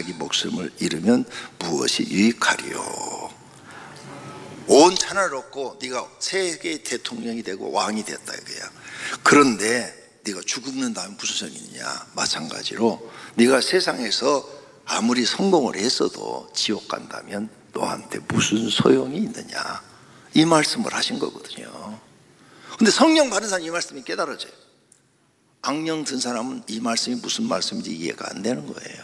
자기 목숨을 잃으면 무엇이 유익하리요? 온 천하를 얻고 네가 세계의 대통령이 되고 왕이 됐다 이거야. 그런데 네가 죽는다면 무슨 소용이 있느냐? 마찬가지로 네가 세상에서 아무리 성공을 했어도 지옥 간다면 너한테 무슨 소용이 있느냐? 이 말씀을 하신 거거든요. 근데 성령 받은 사람 이 말씀이 깨달아져요. 악령 든 사람은 이 말씀이 무슨 말씀인지 이해가 안 되는 거예요.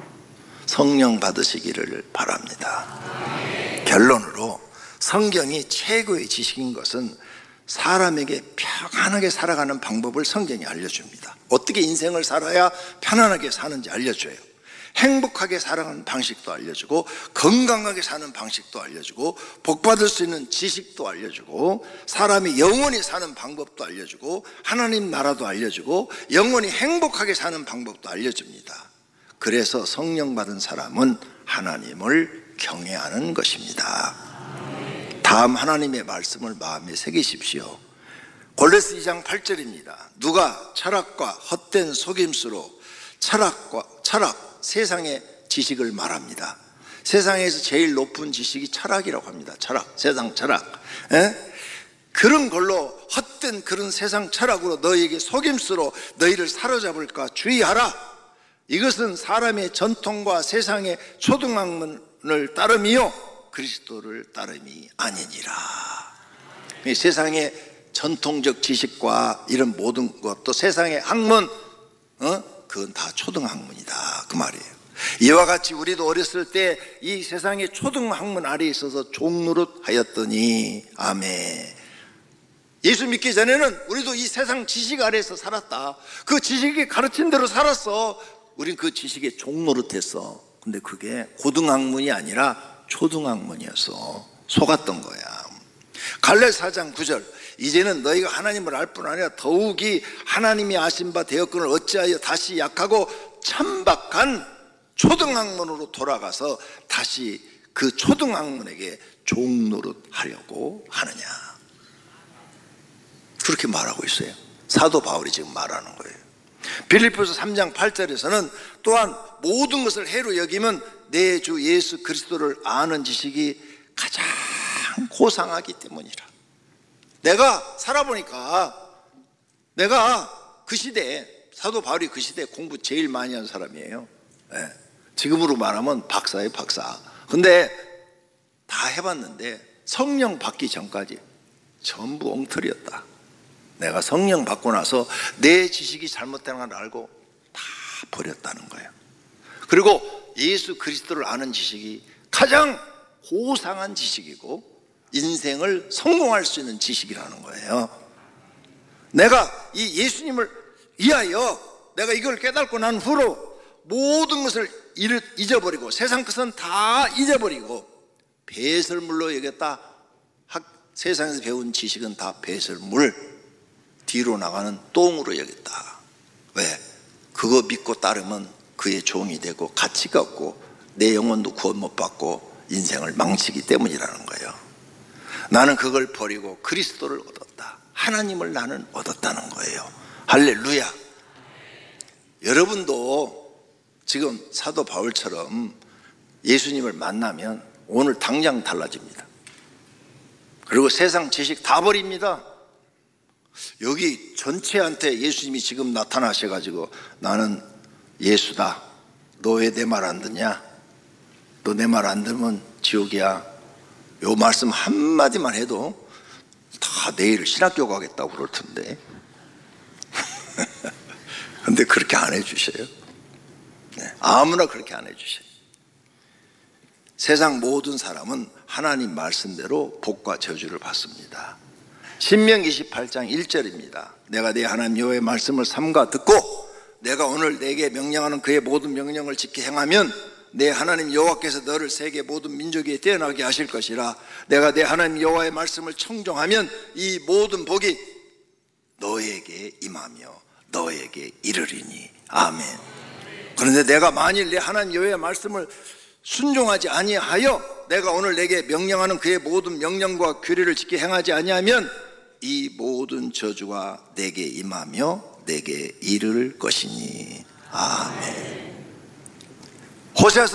성령 받으시기를 바랍니다. 결론으로 성경이 최고의 지식인 것은 사람에게 평안하게 살아가는 방법을 성경이 알려줍니다. 어떻게 인생을 살아야 편안하게 사는지 알려줘요. 행복하게 살아가는 방식도 알려주고, 건강하게 사는 방식도 알려주고, 복받을 수 있는 지식도 알려주고, 사람이 영원히 사는 방법도 알려주고, 하나님 나라도 알려주고, 영원히 행복하게 사는 방법도 알려줍니다. 그래서 성령 받은 사람은 하나님을 경외하는 것입니다. 다음 하나님의 말씀을 마음에 새기십시오. 골로새 2장 8절입니다. 누가 철학과 헛된 속임수로 철학, 세상의 지식을 말합니다. 세상에서 제일 높은 지식이 철학이라고 합니다. 철학, 세상 철학. 그런 걸로 헛된 그런 세상 철학으로 너희에게 속임수로 너희를 사로잡을까 주의하라. 이것은 사람의 전통과 세상의 초등학문을 따름이요 그리스도를 따름이 아니니라. 세상의 전통적 지식과 이런 모든 것도 세상의 학문, 그건 다 초등학문이다 그 말이에요. 이와 같이 우리도 어렸을 때 이 세상의 초등학문 아래에 있어서 종노릇하였더니, 아멘. 예수 믿기 전에는 우리도 이 세상 지식 아래에서 살았다. 그 지식이 가르친 대로 살았어. 우린 그 지식에 종노릇했어. 근데 그게 고등학문이 아니라 초등학문이었어. 속았던 거야. 갈라디아 4장 9절, 이제는 너희가 하나님을 알 뿐 아니라 더욱이 하나님이 아신 바 되었거늘 어찌하여 다시 약하고 천박한 초등학문으로 돌아가서 다시 그 초등학문에게 종노릇하려고 하느냐. 그렇게 말하고 있어요. 사도 바울이 지금 말하는 거예요. 빌립보서 3장 8절에서는 또한 모든 것을 해로 여기면 내 주 예수 그리스도를 아는 지식이 가장 고상하기 때문이라. 내가 살아보니까 내가 그 시대에, 사도 바울이 그 시대에 공부 제일 많이 한 사람이에요. 네. 지금으로 말하면 박사예요, 박사. 근데 다 해봤는데 성령 받기 전까지 전부 엉터리였다. 내가 성령 받고 나서 내 지식이 잘못된 걸 알고 다 버렸다는 거예요. 그리고 예수 그리스도를 아는 지식이 가장 고상한 지식이고 인생을 성공할 수 있는 지식이라는 거예요. 내가 이 예수님을 위하여 내가 이걸 깨닫고 난 후로 모든 것을 잊어버리고 세상 것은 다 잊어버리고 배설물로 여겼다. 세상에서 배운 지식은 다 배설물, 뒤로 나가는 똥으로 여겼다. 왜? 그거 믿고 따르면 그의 종이 되고 가치가 없고 내 영혼도 구원 못 받고 인생을 망치기 때문이라는 거예요. 나는 그걸 버리고 그리스도를 얻었다. 하나님을 나는 얻었다는 거예요. 할렐루야. 여러분도 지금 사도 바울처럼 예수님을 만나면 오늘 당장 달라집니다. 그리고 세상 지식 다 버립니다. 여기 전체한테 예수님이 지금 나타나셔가지고 나는 예수다. 너 왜 내 말 안 듣냐? 너 내 말 안 들으면 지옥이야. 요 말씀 한마디만 해도 다 내일 신학교 가겠다고 그럴 텐데. 근데 그렇게 안 해주셔요. 네, 아무나 그렇게 안 해주셔요. 세상 모든 사람은 하나님 말씀대로 복과 저주를 받습니다. 신명기 28장 1절입니다. 내가 네 하나님 여호와의 말씀을 삼가 듣고 내가 오늘 내게 명령하는 그의 모든 명령을 지켜 행하면 내 하나님 여호와께서 너를 세계 모든 민족에 태어나게 하실 것이라. 내가 내 하나님 여호와의 말씀을 청종하면 이 모든 복이 너에게 임하며 너에게 이르리니. 아멘. 그런데 내가 만일 내 하나님 여호와의 말씀을 순종하지 아니하여 내가 오늘 내게 명령하는 그의 모든 명령과 규례를 지켜 행하지 아니하면 이 모든 저주가 내게 임하며 내게 이를 것이니. 아멘. 호세아서